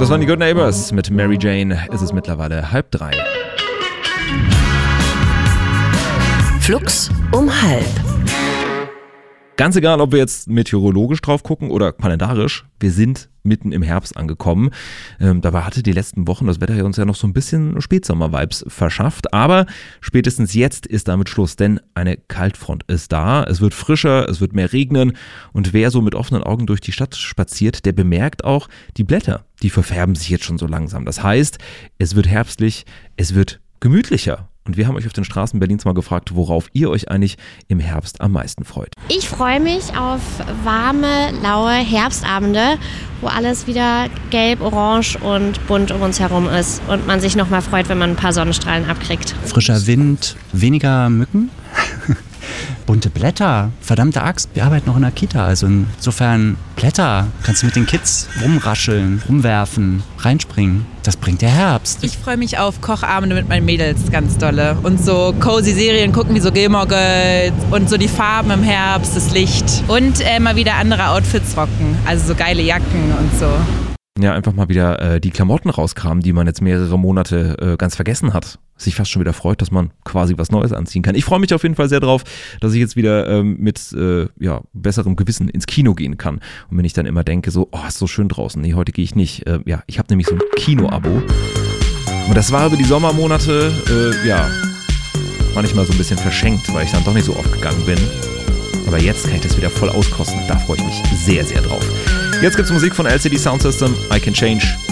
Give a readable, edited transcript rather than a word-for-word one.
Das waren die Good Neighbors mit Mary Jane. Es ist mittlerweile 2:30. Flux um 2:30. Ganz egal, ob wir jetzt meteorologisch drauf gucken oder kalendarisch, wir sind mitten im Herbst angekommen. Dabei hatte die letzten Wochen das Wetter uns ja noch so ein bisschen Spätsommer-Vibes verschafft. Aber spätestens jetzt ist damit Schluss, denn eine Kaltfront ist da. Es wird frischer, es wird mehr regnen. Und wer so mit offenen Augen durch die Stadt spaziert, der bemerkt auch, die Blätter, die verfärben sich jetzt schon so langsam. Das heißt, es wird herbstlich, es wird gemütlicher. Und wir haben euch auf den Straßen Berlins mal gefragt, worauf ihr euch eigentlich im Herbst am meisten freut. Ich freue mich auf warme, laue Herbstabende, wo alles wieder gelb, orange und bunt um uns herum ist und man sich nochmal freut, wenn man ein paar Sonnenstrahlen abkriegt. Frischer Wind, weniger Mücken, bunte Blätter, verdammte Axt, wir arbeiten noch in der Kita, also insofern Blätter, kannst du mit den Kids rumrascheln, rumwerfen, reinspringen. Das bringt der Herbst. Ich freue mich auf Kochabende mit meinen Mädels ganz dolle und so cozy Serien gucken wie so Gilmore Girls und so die Farben im Herbst, das Licht und mal wieder andere Outfits rocken, also so geile Jacken und so. Ja, einfach mal wieder die Klamotten rauskramen, die man jetzt mehrere Monate ganz vergessen hat. Sich fast schon wieder freut, dass man quasi was Neues anziehen kann. Ich freue mich auf jeden Fall sehr drauf, dass ich jetzt wieder mit besserem Gewissen ins Kino gehen kann. Und wenn ich dann immer denke, so, oh, ist so schön draußen. Nee, heute gehe ich nicht. Ich habe nämlich so ein Kino-Abo. Und das war über die Sommermonate, manchmal so ein bisschen verschenkt, weil ich dann doch nicht so oft gegangen bin. Aber jetzt kann ich das wieder voll auskosten. Da freue ich mich sehr, sehr drauf. Jetzt gibt's Musik von LCD Soundsystem, I Can Change.